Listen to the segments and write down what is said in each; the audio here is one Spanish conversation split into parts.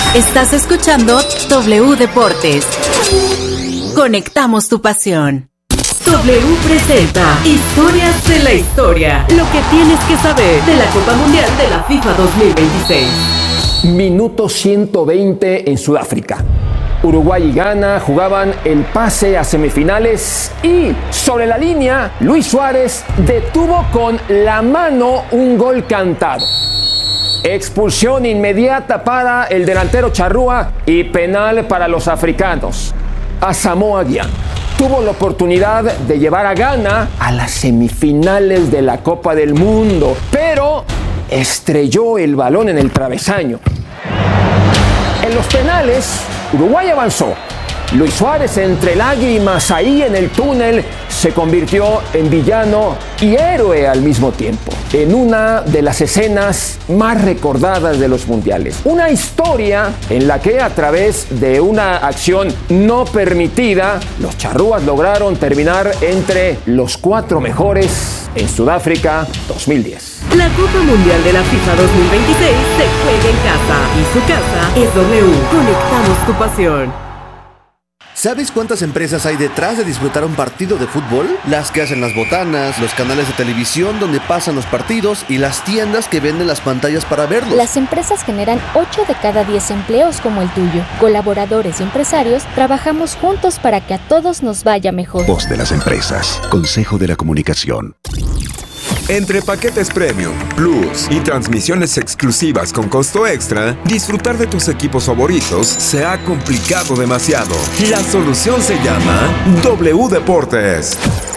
Estás escuchando W Deportes. Conectamos tu pasión. W presenta Historias de la Historia. Lo que tienes que saber de la Copa Mundial de la FIFA 2026. Minuto 120 en Sudáfrica. Uruguay y Ghana jugaban el pase a semifinales y sobre la línea Luis Suárez detuvo con la mano un gol cantado. Expulsión inmediata para el delantero charrúa y penal para los africanos. Asamoah Gyan tuvo la oportunidad de llevar a Ghana a las semifinales de la Copa del Mundo, pero estrelló el balón en el travesaño. En los penales, Uruguay avanzó. Luis Suárez, entre lágrimas ahí en el túnel, se convirtió en villano y héroe al mismo tiempo, en una de las escenas más recordadas de los mundiales. Una historia en la que, a través de una acción no permitida, los charrúas lograron terminar entre los 4 mejores en Sudáfrica 2010. La Copa Mundial de la FIFA 2026 se juega en casa y su casa es W. Conectamos tu pasión. ¿Sabes cuántas empresas hay detrás de disfrutar un partido de fútbol? Las que hacen las botanas, los canales de televisión donde pasan los partidos y las tiendas que venden las pantallas para verlos. Las empresas generan 8 de cada 10 empleos como el tuyo. Colaboradores y empresarios trabajamos juntos para que a todos nos vaya mejor. Voz de las empresas. Consejo de la Comunicación. Entre paquetes Premium, Plus y transmisiones exclusivas con costo extra, disfrutar de tus equipos favoritos se ha complicado demasiado. La solución se llama W Deportes.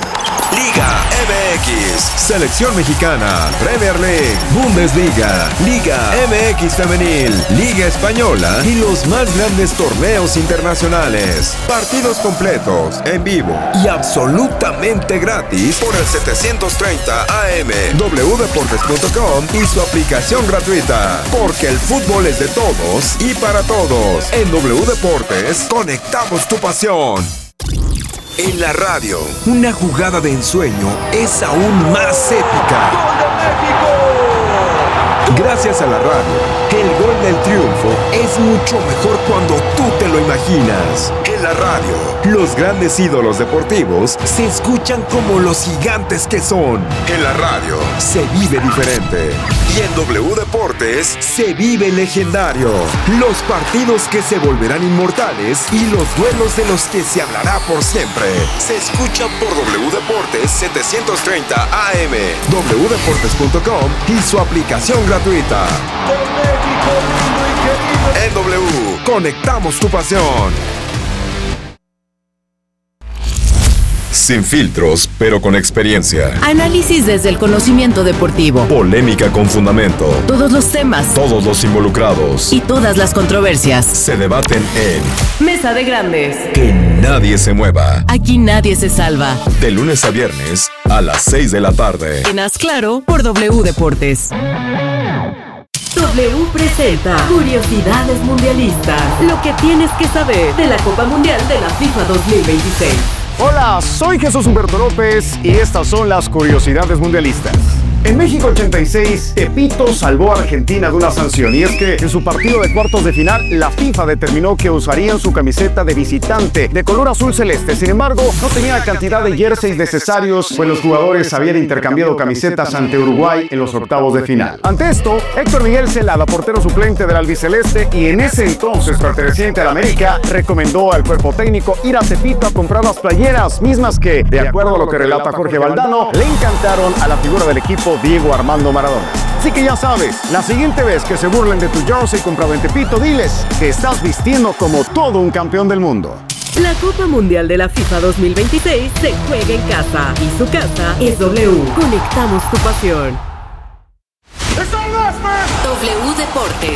Liga MX, Selección Mexicana, Premier League, Bundesliga, Liga MX Femenil, Liga Española y los más grandes torneos internacionales. Partidos completos, en vivo y absolutamente gratis por el 730 AM, wdeportes.com y su aplicación gratuita. Porque el fútbol es de todos y para todos. En W Deportes, conectamos tu pasión. En la radio, una jugada de ensueño es aún más épica. ¡Gol de México! Gracias a la radio, el gol del triunfo es mucho mejor cuando tú te lo imaginas. En la radio, los grandes ídolos deportivos se escuchan como los gigantes que son. En la radio, se vive diferente. Y en W Deportes, se vive legendario. Los partidos que se volverán inmortales y los duelos de los que se hablará por siempre. Se escuchan por W Deportes 730 AM, wdeportes.com y su aplicación gratuita. En W, conectamos tu pasión. Sin filtros, pero con experiencia. Análisis desde el conocimiento deportivo. Polémica con fundamento. Todos los temas. Todos los involucrados. Y todas las controversias. Se debaten en Mesa de Grandes. Que nadie se mueva. Aquí nadie se salva. De lunes a viernes a las 6 de la tarde. En Haz Claro por W Deportes. W presenta Curiosidades Mundialistas. Lo que tienes que saber de la Copa Mundial de la FIFA 2026. Hola, soy Jesús Humberto López y estas son las curiosidades mundialistas. En México 86, Tepito salvó a Argentina de una sanción, y es que en su partido de cuartos de final, la FIFA determinó que usarían su camiseta de visitante de color azul celeste. Sin embargo, no tenía la cantidad de jerseys necesarios, pues los jugadores habían intercambiado camisetas ante Uruguay en los octavos de final. Ante esto, Héctor Miguel Celada, portero suplente del albiceleste y en ese entonces perteneciente al América, recomendó al cuerpo técnico ir a Tepito a comprar las playeras, mismas que, de acuerdo a lo que relata Jorge Valdano, le encantaron a la figura del equipo Diego Armando Maradona. Así que ya sabes, la siguiente vez que se burlen de tu jersey comprado en Tepito, diles que estás vistiendo como todo un campeón del mundo. La Copa Mundial de la FIFA 2026 se juega en casa y su casa es W. Conectamos tu pasión. W Deportes.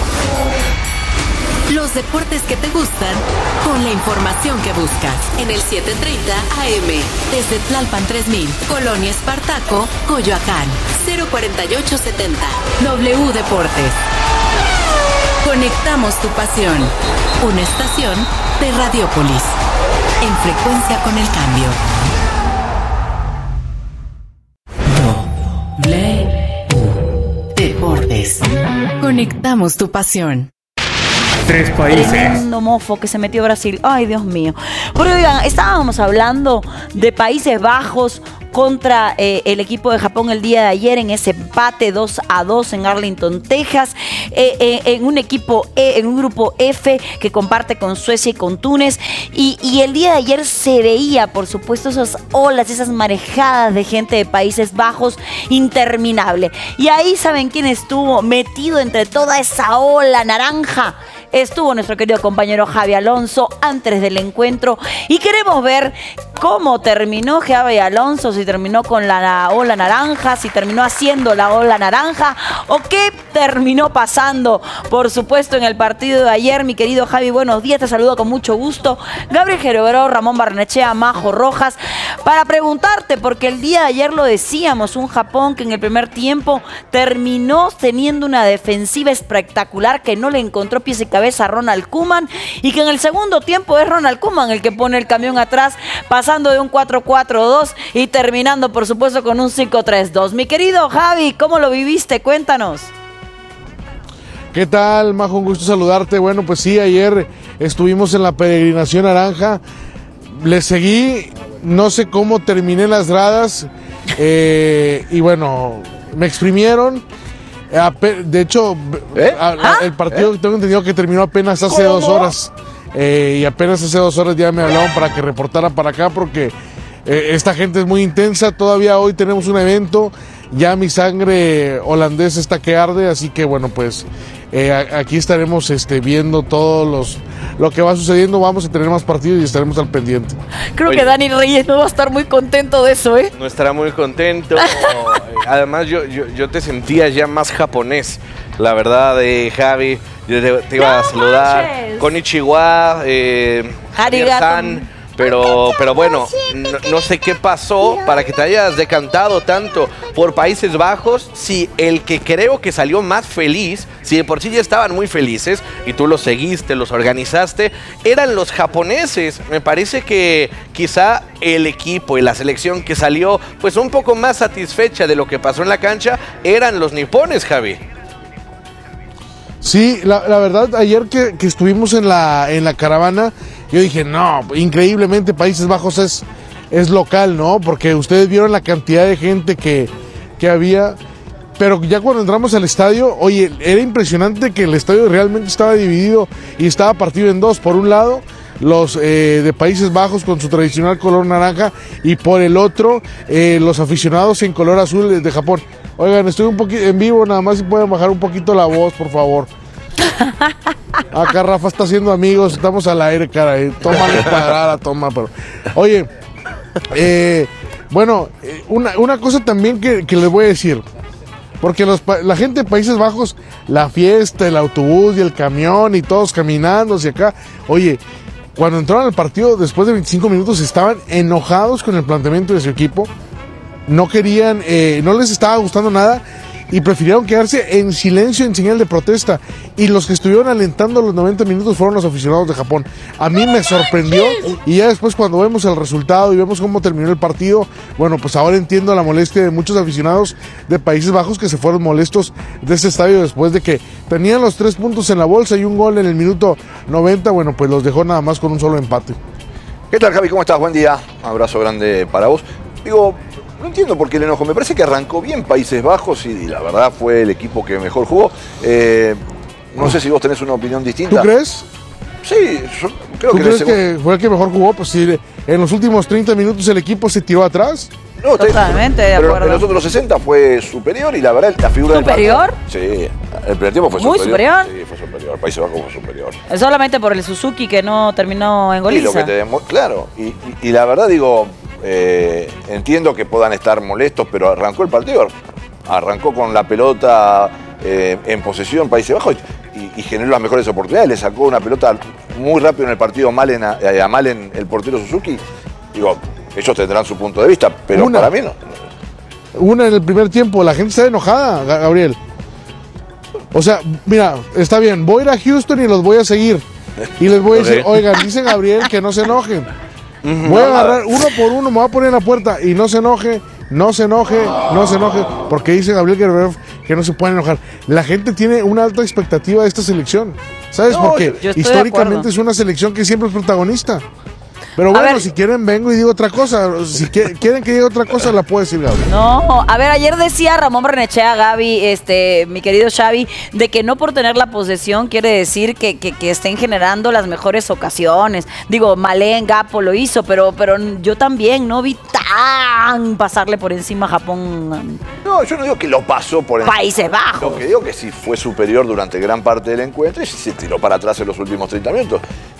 Los deportes que te gustan con la información que buscas. En el 730 AM, desde Tlalpan 3000, Colonia Espartaco, Coyoacán, 04870. W Deportes. Conectamos tu pasión. Una estación de Radiópolis. En frecuencia con el cambio. W Deportes. Conectamos tu pasión. 3 países. Tremendo mofo que se metió Brasil. Ay, Dios mío. Pero oigan, estábamos hablando de Países Bajos contra el equipo de Japón el día de ayer en ese empate 2-2 en Arlington, Texas, en un grupo F que comparte con Suecia y con Túnez, y el día de ayer se veía, por supuesto, esas olas, esas marejadas de gente de Países Bajos interminable. Y ahí, ¿saben quién estuvo metido entre toda esa ola naranja? Estuvo nuestro querido compañero Javi Alonso antes del encuentro, y queremos ver cómo terminó Javi Alonso, si terminó con la ola naranja, si terminó haciendo la ola naranja o qué terminó pasando, por supuesto, en el partido de ayer. Mi querido Javi, buenos días, te saludo con mucho gusto. Gabriel Gerobró, Ramón Barnechea, Majo Rojas, para preguntarte, porque el día de ayer lo decíamos, un Japón que en el primer tiempo terminó teniendo una defensiva espectacular que no le encontró pies y cabeza a Ronald Koeman, y que en el segundo tiempo es Ronald Koeman el que pone el camión atrás, pasando de un 4-4-2 y terminando, por supuesto, con un 5-3-2. Mi querido Javi, ¿cómo lo viviste? Cuéntanos. ¿Qué tal, Majo? Un gusto saludarte. Bueno, pues sí, ayer estuvimos en la peregrinación naranja. Le seguí, no sé cómo terminé las gradas, y bueno, me exprimieron. De hecho, el partido tengo entendido que terminó apenas hace 2 horas. Y apenas hace 2 horas ya me hablaron para que reportara para acá, porque esta gente es muy intensa. Todavía hoy tenemos un evento. Ya mi sangre holandesa está que arde, así que bueno, pues aquí estaremos viendo lo que va sucediendo. Vamos a tener más partidos y estaremos al pendiente. Creo que Dani Reyes no va a estar muy contento de eso, ¿eh? No estará muy contento. Además, yo te sentía ya más japonés, la verdad, Javi. Yo te iba a saludar. Konnichiwa, Arigato. Pero bueno, no sé qué pasó para que te hayas decantado tanto por Países Bajos, si el que creo que salió más feliz, si de por sí ya estaban muy felices y tú los seguiste, los organizaste, eran los japoneses. Me parece que quizá el equipo y la selección que salió pues un poco más satisfecha de lo que pasó en la cancha eran los nipones, Javi. Sí, la verdad, ayer que estuvimos en la caravana, yo dije, no, increíblemente Países Bajos es local, ¿no? Porque ustedes vieron la cantidad de gente que había, pero ya cuando entramos al estadio, oye, era impresionante que el estadio realmente estaba dividido y estaba partido en 2. Por un lado, los de Países Bajos con su tradicional color naranja, y por el otro, los aficionados en color azul de Japón. Oigan, estoy un poquito en vivo, nada más si pueden bajar un poquito la voz, por favor. Acá Rafa está haciendo amigos, estamos al aire, cara. Tómale cuadrada, toma, pero. Oye, bueno, una cosa también que les voy a decir. Porque la gente de Países Bajos, la fiesta, el autobús y el camión y todos caminando hacia acá. Oye, cuando entraron al partido, después de 25 minutos, estaban enojados con el planteamiento de su equipo. No querían, no les estaba gustando nada y prefirieron quedarse en silencio en señal de protesta. Y los que estuvieron alentando los 90 minutos fueron los aficionados de Japón. A mí me sorprendió, y ya después cuando vemos el resultado y vemos cómo terminó el partido, bueno, pues ahora entiendo la molestia de muchos aficionados de Países Bajos que se fueron molestos de ese estadio después de que tenían los 3 puntos en la bolsa y un gol en el minuto 90, bueno, pues los dejó nada más con un solo empate. ¿Qué tal, Javi? ¿Cómo estás? Buen día. Un abrazo grande para vos. Digo, no entiendo por qué el enojo. Me parece que arrancó bien Países Bajos y la verdad fue el equipo que mejor jugó. No sé si vos tenés una opinión distinta. ¿Tú crees? Sí, yo creo ¿Tú crees que fue el que mejor jugó? Pues si en los últimos 30 minutos el equipo se tiró atrás. No, totalmente de pero acuerdo. En los otros 60 fue superior, y la verdad la figura ¿Superior? del sí, el primer tiempo fue ¿Muy superior? Sí, fue superior. Países Bajos fue superior. Solamente por el Suzuki que no terminó en goliza. Claro, y la verdad digo, entiendo que puedan estar molestos, pero arrancó el partido, arrancó con la pelota en posesión Países Bajos y generó las mejores oportunidades. Le sacó una pelota muy rápido en el partido a Malen, el portero Suzuki. Digo, ellos tendrán su punto de vista, pero para mí no. Una en el primer tiempo, la gente está enojada, Gabriel. O sea, mira, está bien, voy a ir a Houston y los voy a seguir. Y les voy a decir, oigan, dice Gabriel que no se enojen. Voy a agarrar uno por uno, me voy a poner en la puerta y no se enoje, porque dice Gabriel que no se pueden enojar. La gente tiene una alta expectativa de esta selección, ¿sabes? Porque históricamente es una selección que siempre es protagonista. Pero bueno, si quieren vengo y digo otra cosa. Si quieren que diga otra cosa, la puedo decir Gaby. No, a ver, ayer decía Ramón Barrenechea, Gaby, mi querido Xavi, de que no por tener la posesión quiere decir que estén generando las mejores ocasiones. Digo, Malén, Gapo lo hizo, pero yo también no vi tan pasarle por encima a Japón. No, yo no digo que lo pasó por encima. Países Bajos. Lo que digo que sí fue superior durante gran parte del encuentro y se tiró para atrás en los últimos 30 minutos.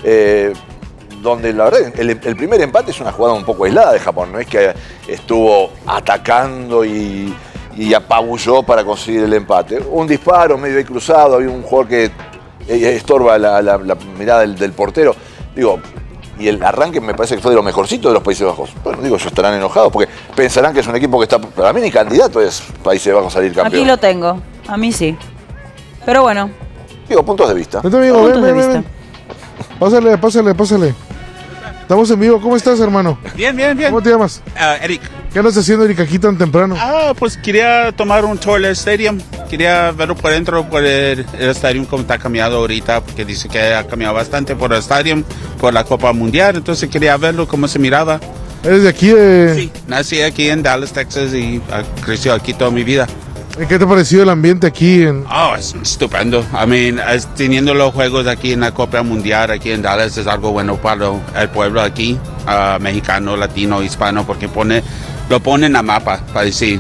Donde la verdad, el primer empate es una jugada un poco aislada de Japón, no es que estuvo atacando y apabulló para conseguir el empate. Un disparo medio ahí cruzado, había un jugador que estorba la mirada del portero. Digo, y el arranque me parece que fue de lo mejorcito de los Países Bajos. Bueno, digo, ellos estarán enojados porque pensarán que es un equipo que está, para mí ni candidato es Países Bajos a salir campeón. Aquí lo tengo, a mí sí. Pero bueno. Digo, puntos de vista. Ven. Pásale. Estamos en vivo. ¿Cómo estás, hermano? Bien. ¿Cómo te llamas? Eric. ¿Qué andas haciendo, Eric, aquí tan temprano? Pues quería tomar un tour del estadio. Quería verlo por dentro, por el estadio, como está cambiado ahorita, porque dice que ha cambiado bastante por el estadio, por la Copa Mundial. Entonces quería verlo, cómo se miraba. ¿Eres de aquí? Sí, nací aquí en Dallas, Texas, y crecí aquí toda mi vida. ¿Qué te ha parecido el ambiente aquí? Es estupendo. Teniendo los juegos aquí en la Copa Mundial, aquí en Dallas, es algo bueno para el pueblo aquí, mexicano, latino, hispano, porque lo pone en la mapa, para decir,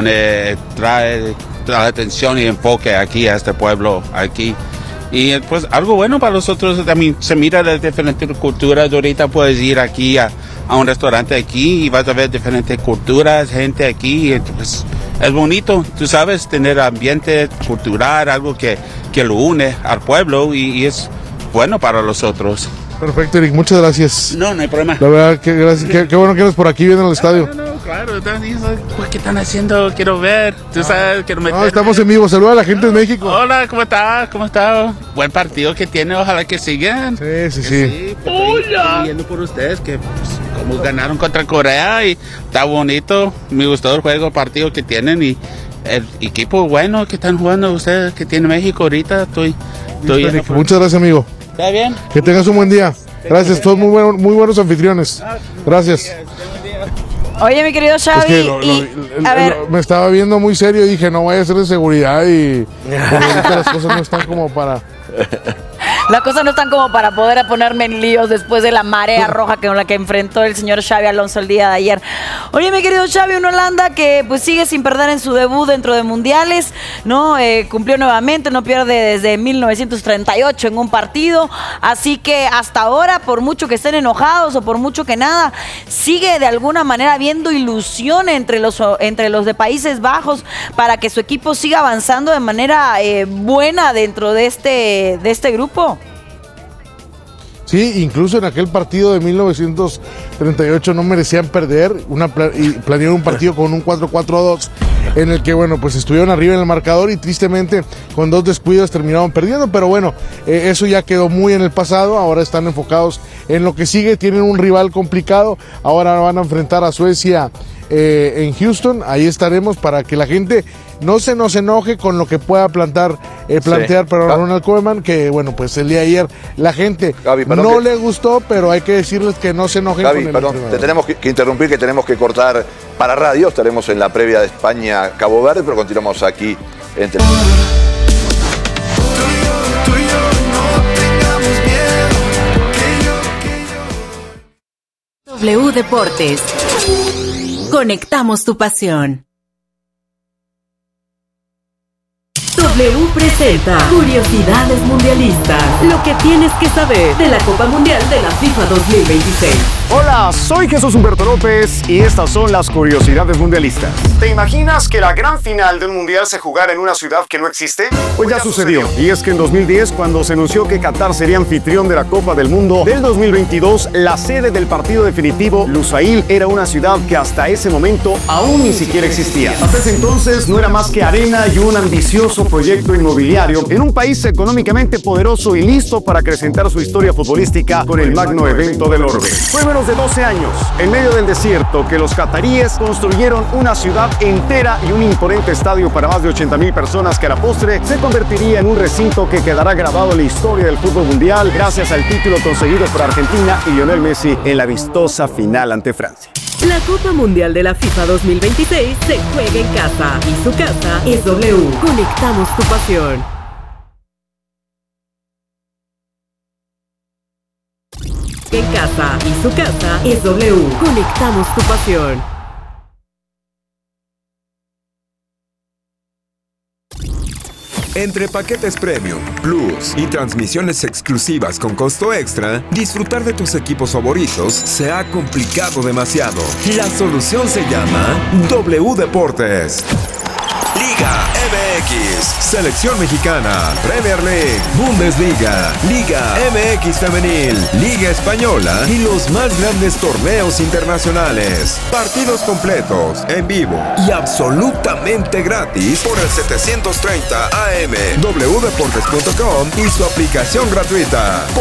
trae atención y enfoque aquí a este pueblo, aquí. Y pues algo bueno para nosotros, también se mira de diferentes culturas. Ahorita puedes ir aquí a un restaurante aquí y vas a ver diferentes culturas, gente aquí, y pues es bonito, tú sabes, tener ambiente cultural, algo que lo une al pueblo y es bueno para nosotros. Perfecto, Eric, muchas gracias. No hay problema. La verdad, qué bueno que eres por aquí viendo el estadio. No, claro, ¿qué están haciendo? Quiero ver, tú sabes, quiero meter. Estamos en vivo, saluda a la gente de México. Hola, ¿cómo está? Buen partido que tiene, ojalá que sigan. Sí. Hola. Viendo por ustedes que como ganaron contra Corea y está bonito, me gustó el partido que tienen y el equipo bueno que están jugando ustedes, que tiene México ahorita, estoy muchas gracias, amigo. ¿Está bien? Que tengas un buen día. Gracias, todos muy buenos anfitriones. Gracias. Oye, mi querido Xavi, a ver, me estaba viendo muy serio y dije, no voy a ser de seguridad y las cosas no están como para... Las cosas no están como para poder ponerme en líos después de la marea roja con la que enfrentó el señor Xavi Alonso el día de ayer. Oye, mi querido Xavi, una Holanda que pues sigue sin perder en su debut dentro de mundiales, ¿no? Cumplió nuevamente, no pierde desde 1938 en un partido, así que hasta ahora, por mucho que estén enojados o por mucho que nada, sigue de alguna manera habiendo ilusión entre los de Países Bajos para que su equipo siga avanzando de manera buena dentro de este grupo. Sí, incluso en aquel partido de 1938 no merecían perder y planearon un partido con un 4-4-2 en el que, bueno, pues estuvieron arriba en el marcador y tristemente con 2 descuidos terminaron perdiendo, pero bueno, eso ya quedó muy en el pasado, ahora están enfocados en lo que sigue, tienen un rival complicado, ahora van a enfrentar a Suecia en Houston, ahí estaremos para que la gente no se nos enoje con lo que pueda plantear para Ronald Koeman, que bueno, pues el día de ayer la gente no le gustó, pero hay que decirles que no se enojen con el entrenador. Te tenemos que interrumpir, que tenemos que cortar para radio, estaremos en la previa de España-Cabo Verde, pero continuamos aquí entre... W Deportes. Conectamos tu pasión. W presenta Curiosidades Mundialistas. Lo que tienes que saber de la Copa Mundial de la FIFA 2026. Hola, soy Jesús Humberto López y estas son las Curiosidades Mundialistas. ¿Te imaginas que la gran final de un mundial se jugara en una ciudad que no existe? Pues ya sucedió. Y es que en 2010, cuando se anunció que Qatar sería anfitrión de la Copa del Mundo del 2022, la sede del partido definitivo, Lusail, era una ciudad que hasta ese momento aún ni siquiera existía. Hasta ese entonces no era más que arena y un ambicioso proyecto proyecto inmobiliario en un país económicamente poderoso y listo para acrecentar su historia futbolística con el magno evento del orbe. Fue menos de 12 años, en medio del desierto, que los cataríes construyeron una ciudad entera y un imponente estadio para más de 80,000 personas que a la postre se convertiría en un recinto que quedará grabado en la historia del fútbol mundial gracias al título conseguido por Argentina y Lionel Messi en la vistosa final ante Francia. La Copa Mundial de la FIFA 2026 se juega en casa y su casa es W. Conectamos tu pasión. En casa y su casa es W. Conectamos tu pasión. Entre paquetes Premium, Plus y transmisiones exclusivas con costo extra, disfrutar de tus equipos favoritos se ha complicado demasiado. La solución se llama W Deportes. Liga MX, Selección Mexicana, Premier League, Bundesliga, Liga MX Femenil, Liga Española y los más grandes torneos internacionales. Partidos completos, en vivo y absolutamente gratis por el 730 AM, wdeportes.com y su aplicación gratuita.